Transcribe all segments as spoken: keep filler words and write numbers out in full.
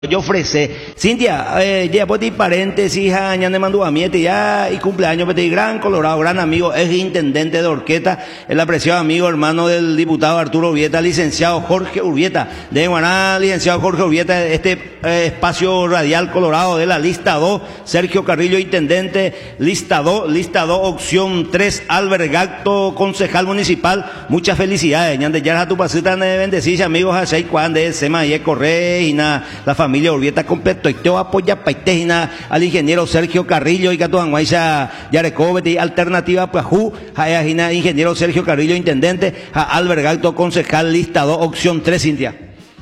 Yo ofrece, Cintia, eh, ya pues ti paréntesis, ya me mandó a mí, ya y cumpleaños, pues gran Colorado, gran amigo, es intendente de Orqueta, el apreciado amigo, hermano del diputado Arturo Urbieta, licenciado Jorge Urbieta, de Guaná, licenciado Jorge Urbieta, este eh, espacio radial Colorado de la lista dos, Sergio Carrillo, intendente, lista dos, lista dos, opción tres, Albert Gacto, concejal municipal, muchas felicidades, ñande ya tu pasita de bendecir, amigos, a seis cuan de Sema y Correa y nada, la familia familia Urbieta completo y te apoya paitejina al ingeniero Sergio Carrillo y Catuan Guaysa Yarecobeti alternativa Pajú a ingeniero Sergio Carrillo intendente a Albert Gacto concejal lista dos opción tres Cintia.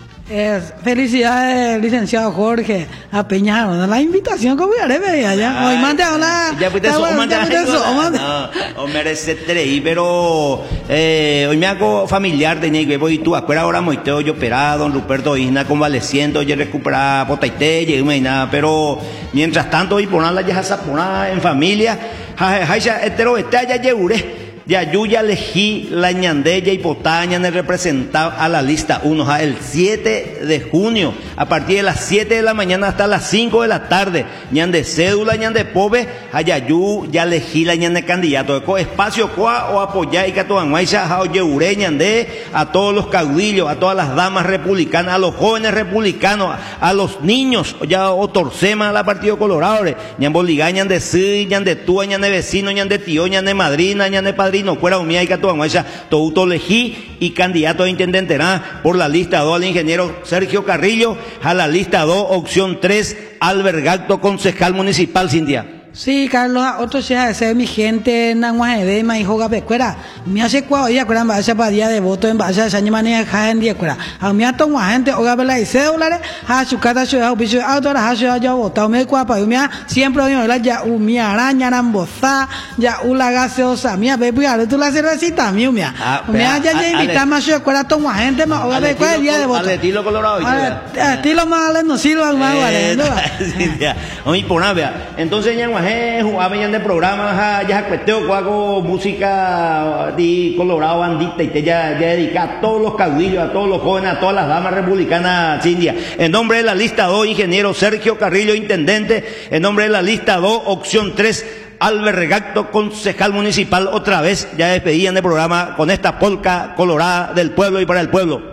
Eh, felicidades, licenciado Jorge, a Peñaro. La invitación que voy a ver allá. Hoy manda una. Ya fuiste eso, manda eso. No, merece tres, pero eh, hoy me hago familiar de Nigue. Voy tú, acuerdas ahora Moiteo, yo operado, don Ruperto Isna convaleciendo, yo recuperaba Potaité, y nada. Pero mientras tanto, hoy ponerla ya zaponada en familia. Jaja, hetero, este allá lleuré. Ya Yuya elegí la ñandella y potaña en el representado a la lista uno, el siete de junio, a partir de las siete de la mañana hasta las cinco de la tarde, ñande cédula, ñande pobe, ayayu, ya elegí la ñande candidato, de espacio coa o apoyar y catoanguaysa, jao yeure ñande, a todos los caudillos, a todas las damas republicanas, a los jóvenes republicanos, a, a los niños, ya o torcema a la Partido Colorado, ñamboligá, ñande sí, ñande tú, ñande vecino, ñande tío, ñande madrina, ñande padrino, no fuera un y catuanguaysa, todo elegí y candidato a intendente ¿nah? Por la lista dos al ingeniero Sergio Carrillo, a la lista dos, opción tres, Albert Gacto, concejal municipal, Cintia. Sí, Carlos, otro sea de ser mi gente en Nahuajede, ma hijo Gapecuera. Me hace cuau, ya curan vaya para día de voto en vaya de año manía en día cuera. A mí a tomar gente, o gabela y cédulares, a su casa su hijo, bicho, autora, a su ya votado, me cuapa, y me siempre odio la ya, u mi araña, rambosa, ya una gaseosa, mía, bebé, a tú la cervecita, mío, mía. Me haya ya invitado más su escuela, toma gente, ma, o gabecuera el día de voto. Al estilo Colorado, al estilo más, no sirve al más, vale. Oye, por nada, entonces ya jugaba ya de programas ya cuesteo hago música de Colorado bandita y te ya, ya dedica a todos los caudillos, a todos los jóvenes, a todas las damas republicanas Cintia. En nombre de la lista dos, ingeniero Sergio Carrillo, intendente. En nombre de la lista dos, opción tres, Albert Gacto, concejal municipal. Otra vez ya despedían de programa con esta polca colorada del pueblo y para el pueblo.